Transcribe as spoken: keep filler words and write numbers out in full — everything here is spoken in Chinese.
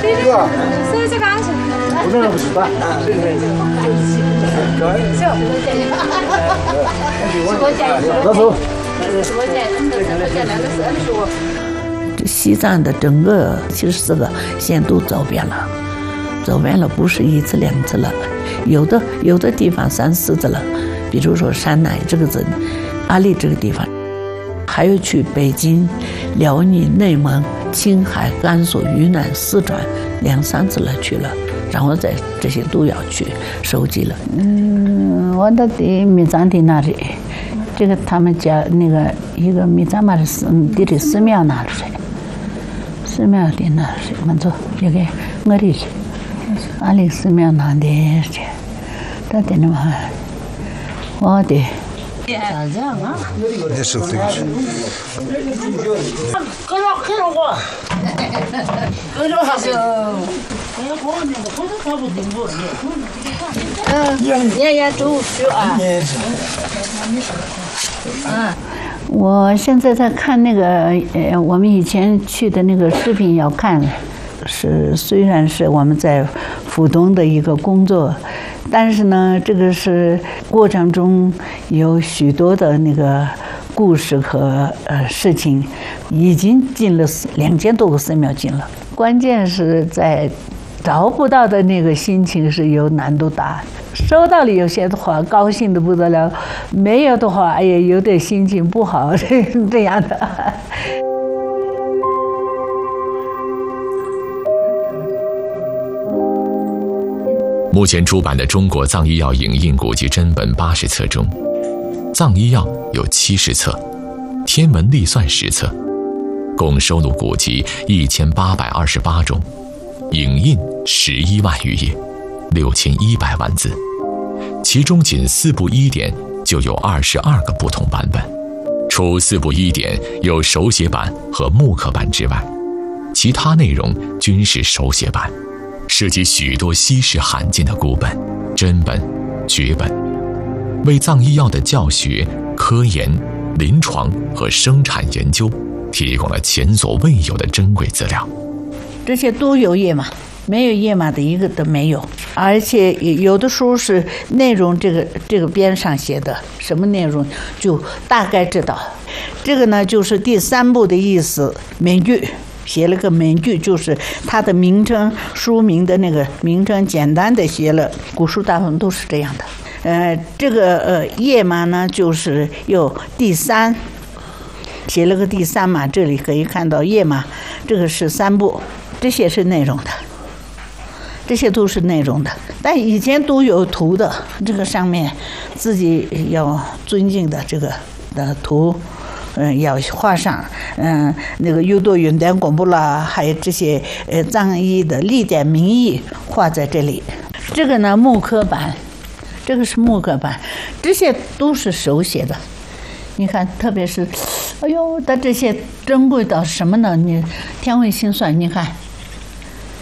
是吧？所以这刚是。不能不是吧？是的。老走。 西藏的整个七十四个县都走遍了，走遍了不是一次两次了，有的有的地方三四次了，比如说山乃这个镇、阿里这个地方，还有去北京、辽宁、内蒙、青海、甘肃、云南、四川两三次了去了，然后在这些都要去收集了。嗯，我的地米藏地那里，这个他们家那个一个米藏嘛的寺地的寺庙那里。寺庙的那是我们做这个我的阿里寺庙那的这，这的那么我的。咋这样啊？ 也是这个。 哥老哥老我，哥老还是。嗯，也也读书啊。嗯。我现在在看那个，呃，我们以前去的那个视频要看，是虽然是我们在浦东的一个工作，但是呢，这个是过程中有许多的那个故事和呃事情，已经进了两千多个寺庙进了，关键是在找不到的那个心情是有难度大。收到了有些的话，高兴的不得了；没有的话，哎呀，有点心情不好，这样的。 目前出版的《中国藏医药影印古籍珍本》八十册中，藏医药有七十册，天文历算十册，共收录古籍一千八百二十八种，影印十一万余页。六千一百万字，其中仅四部医典就有二十二个不同版本。除四部医典有手写版和木刻版之外，其他内容均是手写版，涉及许多稀世罕见的古本、珍本、绝本，为藏医药的教学、科研、临床和生产研究提供了前所未有的珍贵资料。 这些都有页码。没有页码的一个都没有，而且有的书是内容这个这个边上写的什么内容就大概知道。这个呢就是第三部的意思，名句写了个名句，就是它的名称书名的那个名称简单的写了，古书大部分都是这样的。呃，这个呃页码呢就是有第三，写了个第三嘛，这里可以看到页码，这个是三部，这些是内容的。这些都是内容的，但以前都有图的，这个上面自己要尊敬的这个的图，嗯，要画上，嗯，那个优多云丹公布啦，还有这些呃藏医的历典名义画在这里。这个呢木刻版，这个是木刻版，这些都是手写的。你看，特别是，哎呦，它这些珍贵到什么呢？你天文心算，你看。